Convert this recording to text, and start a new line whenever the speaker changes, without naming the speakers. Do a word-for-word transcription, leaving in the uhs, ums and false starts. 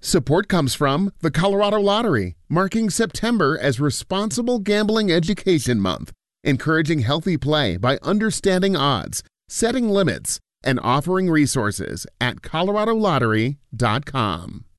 Support comes from the Colorado Lottery, marking September as Responsible Gambling Education Month, encouraging healthy play by understanding odds, setting limits, and offering resources at colorado lottery dot com.